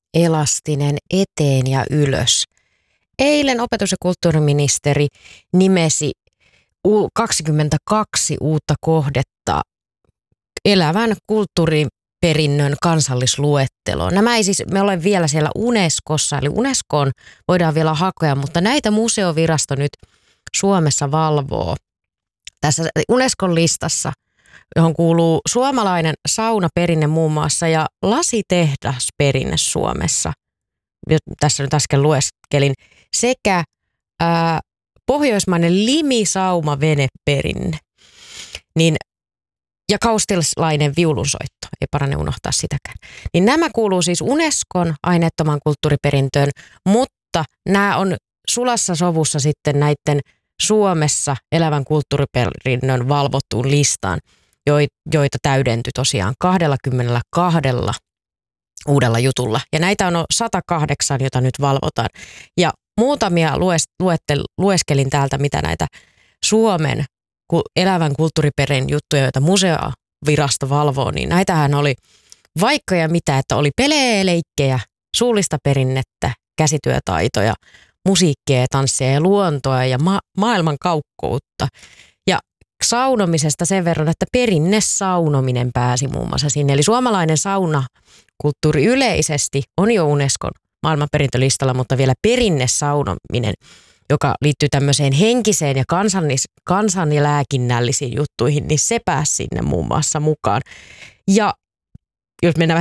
elastinen eteen ja ylös. Eilen opetus- ja kulttuuriministeri nimesi 22 uutta kohdetta elävän kulttuuriperinnön kansallisluetteloon. Nämä ei siis, me olemme vielä siellä Unescossa, eli Unescoon voidaan vielä hakea, mutta näitä museovirasto nyt Suomessa valvoo. Tässä Unescon listassa, johon kuuluu suomalainen saunaperinne muun muassa ja lasitehdasperinne Suomessa, tässä nyt äsken lueskelin, sekä pohjoismainen limisaumaveneperinne, niin, ja kaustilainen viulunsoitto, ei parane unohtaa sitäkään. Niin nämä kuuluu siis Unescon aineettoman kulttuuriperintöön, mutta nämä on sulassa sovussa sitten näiden Suomessa elävän kulttuuriperinnön valvottuun listaan, joita täydentyi tosiaan 22 uudella jutulla. Ja näitä on 108, jota nyt valvotaan. Ja muutamia lueskelin täältä, mitä näitä Suomen elävän kulttuuriperinnön juttuja, joita museovirasto valvoo, niin näitähän oli vaikka ja mitä, että oli pelejä, suullista perinnettä, käsityötaitoja, musiikkia ja tanssia ja luontoa ja maailman kaukkoutta. Ja saunomisesta sen verran, että perinnesaunominen pääsi muun muassa sinne. Eli suomalainen saunakulttuuri yleisesti on jo Unescon maailmanperintölistalla, mutta vielä perinnesaunominen, joka liittyy tämmöiseen henkiseen ja kansan- ja lääkinnällisiin juttuihin, niin se pääsi sinne muun muassa mukaan. Ja jos mennään